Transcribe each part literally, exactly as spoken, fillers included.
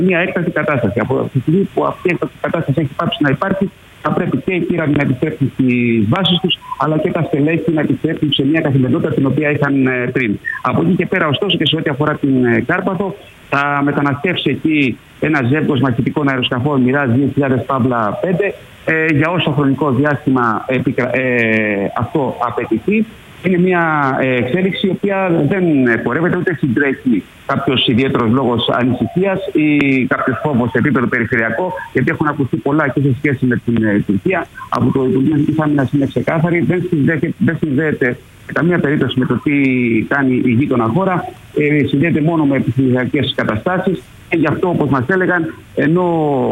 μια έκτακτη κατάσταση. Από τη στιγμή που αυτή η έκτακτη κατάσταση έχει πάψει να υπάρχει, θα πρέπει και οι πύραμοι να επιστρέψουν στις βάσεις τους, αλλά και τα στελέχη να επιστρέψουν σε μια καθημερινότητα την οποία είχαν πριν. Από εκεί και πέρα, ωστόσο, και σε ό,τι αφορά την Κάρπαθο, θα μεταναστεύσει εκεί ένα ζεύγος μαχητικών αεροσκαφών Mirage δύο χιλιάδες πέντε ε, για όσο χρονικό διάστημα επικρα... ε, αυτό απαιτηθεί. Είναι μια εξέλιξη η οποία δεν πορεύεται ούτε συντρέχει κάποιος ιδιαίτερος λόγος ανησυχίας ή κάποιος φόβος σε επίπεδο περιφερειακό, γιατί έχουν ακουστεί πολλά και σε σχέση με την Τουρκία. Από το Υπουργείο Εθνικής Άμυνας είναι ξεκάθαρη, δεν συνδέεται, δεν συνδέεται σε καμία περίπτωση με το τι κάνει η γείτονα χώρα, ε, συνδέεται μόνο με επιχειρησιακές καταστάσεις. Και γι' αυτό, όπως μας έλεγαν, ενώ.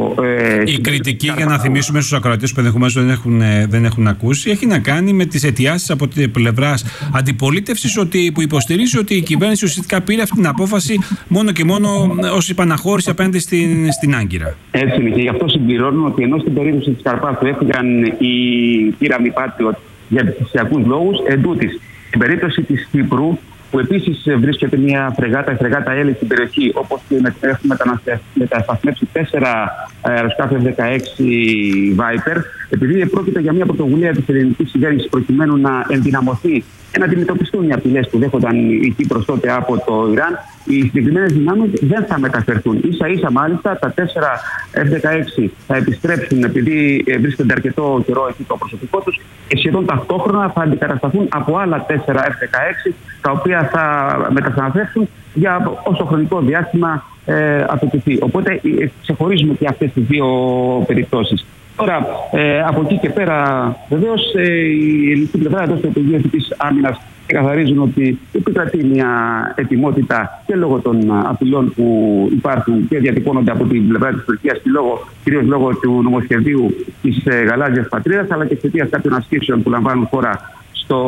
Ε, η κριτική, για να θυμίσουμε στους ακροατές που ενδεχομένως δεν έχουν, δεν έχουν ακούσει, έχει να κάνει με τις αιτιάσεις από την πλευράς αντιπολίτευσης, ότι, που υποστηρίζει ότι η κυβέρνηση ουσιαστικά πήρε αυτή την απόφαση μόνο και μόνο ως υπαναχώρηση απέναντι στην, στην Άγκυρα. Έτσι είναι. Και γι' αυτό συμπληρώνουν ότι ενώ στην περίπτωση της Καρπάθου έφυγαν οι πύραμοι Patriot για επιχειρησιακούς λόγους, εντούτοις στην περίπτωση της Κύπρου, που επίσης βρίσκεται μια φρεγάτα, η φρεγάτα Έλλη στην περιοχή, όπως και έχουμε μετασταθμεύσει τέσσερα αεροσκάφη εφ δεκαέξι Viper, επειδή πρόκειται για μια πρωτοβουλία της ελληνικής κυβέρνησης προκειμένου να ενδυναμωθεί και να αντιμετωπιστούν οι απειλές που δέχονταν η Κύπρος τότε από το Ιράν, οι συγκεκριμένες δυνάμεις δεν θα μεταφερθούν. Ίσα ίσα μάλιστα τα τέσσερα εφ δεκαέξι θα επιστρέψουν, επειδή βρίσκονται αρκετό καιρό εκεί το προσωπικό τους, και σχεδόν ταυτόχρονα θα αντικατασταθούν από άλλα τέσσερα εφ δεκαέξι, τα οποία θα μετασταθμεύσουν για όσο χρονικό διάστημα ε, απαιτηθεί. Οπότε ε, ξεχωρίζουμε και αυτές τις δύο περιπτώσεις. Τώρα, ε, από εκεί και πέρα, βεβαίως, ε, η ελληνική πλευρά εδώ στο Υπουργείο Εθνικής Άμυνας καθαρίζουν ότι επικρατεί μια ετοιμότητα και λόγω των απειλών που υπάρχουν και διατυπώνονται από την πλευρά της Τουρκίας, και λόγω, κυρίως λόγω του νομοσχεδίου της ε, Γαλάζιας Πατρίδας, αλλά και εξαιτίας κάποιων ασκήσεων που λαμβάνουν χώρα στο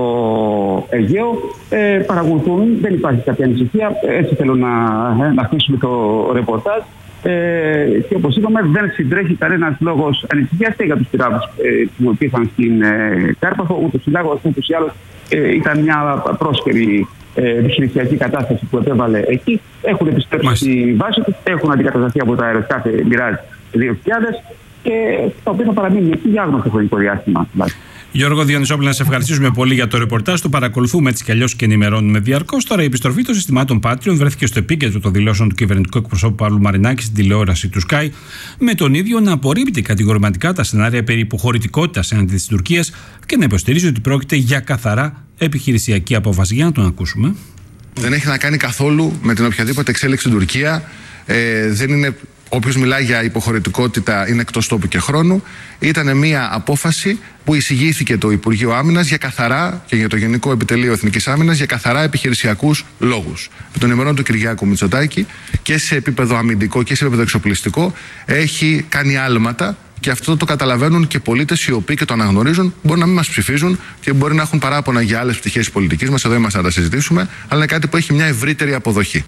Αιγαίο, ε, παρακολουθούν, δεν υπάρχει κάποια ανησυχία. Έτσι θέλω να, ε, να αφήσουμε το ρεπορτάζ. Ε, και όπως είπαμε, δεν συντρέχει κανένας λόγος ανησυχίας και για τους πυράβλους ε, που ήρθαν στην ε, Κάρπαθο. Ούτως ή άλλως ε, ήταν μια πρόσφαιρη ε, επιχειρησιακή κατάσταση που επέβαλε εκεί. Έχουν επιστρέψει στη βάση τους, έχουν αντικατασταθεί από τα αεροσκάφη Mirage δύο χιλιάδες και τα οποία θα παραμείνουν εκεί για άγνωστο χρονικό διάστημα. Γιώργο Διονυσόπουλε, να σε ευχαριστήσουμε πολύ για το ρεπορτάζ. Το παρακολουθούμε έτσι κι αλλιώς και ενημερώνουμε διαρκώς. Τώρα, η επιστροφή των συστημάτων Patriot βρέθηκε στο επίκεντρο των δηλώσεων του κυβερνητικού εκπροσώπου Παύλου Μαρινάκη στην τηλεόραση του Sky, με τον ίδιο να απορρίπτει κατηγορηματικά τα σενάρια περί υποχωρητικότητας έναντι της Τουρκίας και να υποστηρίζει ότι πρόκειται για καθαρά επιχειρησιακή απόφαση. Για να τον ακούσουμε. Δεν έχει να κάνει καθόλου με την οποιαδήποτε εξέλιξη στην Τουρκία. Ε, δεν είναι. Όποιος μιλάει για υποχωρητικότητα είναι εκτός τόπου και χρόνου. Ήταν μια απόφαση που εισηγήθηκε το Υπουργείο Άμυνας για καθαρά και για το Γενικό Επιτελείο Εθνικής Άμυνας για καθαρά επιχειρησιακούς λόγους. Με τον ημερών του Κυριάκου Μητσοτάκη και σε επίπεδο αμυντικό και σε επίπεδο εξοπλιστικό έχει κάνει άλματα. Και αυτό το καταλαβαίνουν και πολίτες οι οποίοι και το αναγνωρίζουν. Μπορεί να μην μας ψηφίζουν και μπορεί να έχουν παράπονα για άλλες πτυχές της πολιτικής μας. Εδώ είμαστε να τα συζητήσουμε. Αλλά είναι κάτι που έχει μια ευρύτερη αποδοχή.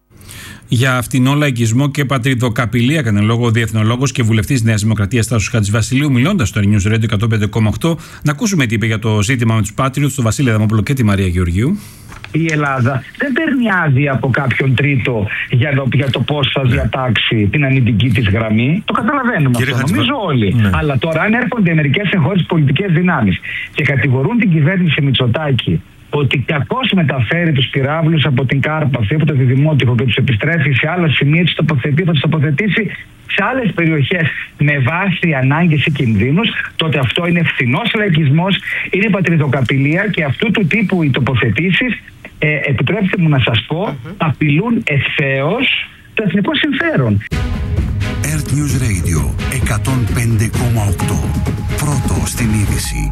Για αυτινό λαϊκισμό και πατριδοκαπηλεία έκανε λόγο ο διεθνολόγος και βουλευτής Νέας Δημοκρατίας Τάσος Χατζηβασιλείου, μιλώντας στο News Radio εκατόν πέντε κόμμα οκτώ. Να ακούσουμε τι είπε για το ζήτημα με τους Patriots, τον Βασίλη Αδαμόπουλο και τη Μαρία Γεωργίου. Η Ελλάδα δεν παίρνει άδεια από κάποιον τρίτο για το, για το πώς θα διατάξει την αμυντική της γραμμή. Το καταλαβαίνουμε αυτό, Χατζηβα... νομίζω όλοι. Ναι. Αλλά τώρα, αν έρχονται μερικές εγχώριες πολιτικές δυνάμεις και κατηγορούν την κυβέρνηση Μητσοτάκη ότι κακώς μεταφέρει τους πυράβλους από την Κάρπαθο, από το Διδημότυχο και τους επιστρέφει σε άλλα σημεία, τους τοποθετεί, θα τους τοποθετήσει σε άλλες περιοχές με βάση ανάγκες ή κινδύνους, τότε αυτό είναι φθηνός λαϊκισμός, είναι πατριδοκαπηλεία και αυτού του τύπου οι τοποθετήσεις, ε, επιτρέψτε μου να σας πω, uh-huh. απειλούν ευθέως το εθνικό συμφέρον. Earth News Radio εκατόν πέντε κόμμα οκτώ. Πρώτο στην είδηση.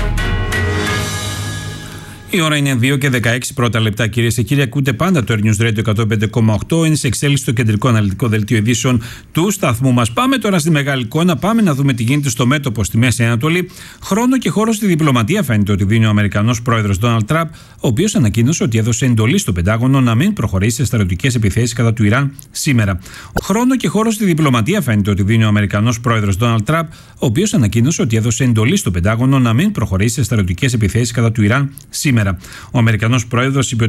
Η ώρα είναι δύο και δεκαέξι πρώτα λεπτά, κυρίες και κύριοι. Ακούτε πάντα το Air News Radio εκατόν πέντε κόμμα οκτώ. Είναι σε εξέλιξη το κεντρικό αναλυτικό δελτίο ειδήσεων του σταθμού μας. Πάμε τώρα στη μεγάλη εικόνα. Πάμε να δούμε τι γίνεται στο μέτωπο στη Μέση Ανατολή. Χρόνο και χώρο στη διπλωματία φαίνεται ότι δίνει ο Αμερικανός πρόεδρος Ντόναλντ Τραμπ, ο οποίος ανακοίνωσε ότι έδωσε εντολή στο Πεντάγωνο να μην προχωρήσει σε στρατιωτικές επιθέσεις κατά του Ιράν σήμερα. Χρόνο και χώρο στη διπλωματία φαίνεται ότι δίνει ο Αμερικανός πρόεδρος Ντόναλντ Τραμπ, ο οποίος ανακοίνωσε ότι έδωσε εντολή στο Πεντάγωνο να μην προχωρήσει σε στρατιωτικές επιθέσεις κατά του Ιράν σήμερα. Ο Αμερικανός πρόεδρος είπε